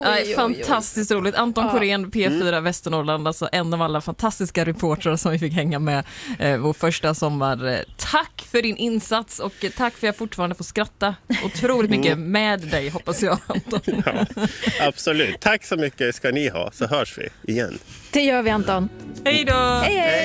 Fantastiskt roligt. Anton Korén, P4 Västernorrland, alltså en av alla fantastiska reportrar som vi fick hänga med vår första sommar. Tack för din insats och tack för att jag fortfarande får skratta otroligt mycket med dig, hoppas jag, Anton. Ja, absolut. Tack så mycket ska ni ha, så hörs vi igen. Det gör vi, Anton. Hej då! Hej, hej!